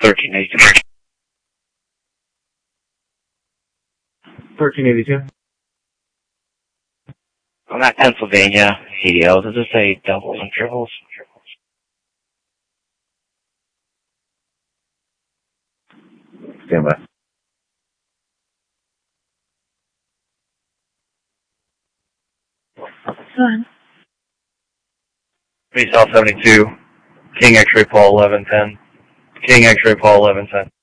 1382. 1382. On that Pennsylvania CDL, does it say doubles and triples? Stand by. Son. South 72, King X-ray Paul 1110. King X-ray Paul 1110.